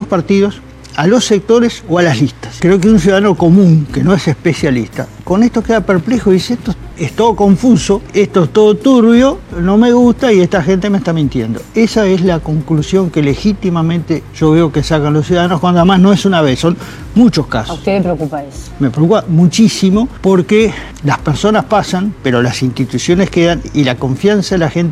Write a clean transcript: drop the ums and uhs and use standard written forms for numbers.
partidos, a los sectores o a las listas. Creo que un ciudadano común, que no es especialista, con esto queda perplejo y dice, esto es todo confuso, esto es todo turbio, no me gusta y esta gente me está mintiendo. Esa es la conclusión que legítimamente yo veo que sacan los ciudadanos, cuando además no es una vez, son muchos casos. ¿A usted le preocupa eso? Me preocupa muchísimo porque las personas pasan, pero las instituciones quedan y la confianza de la gente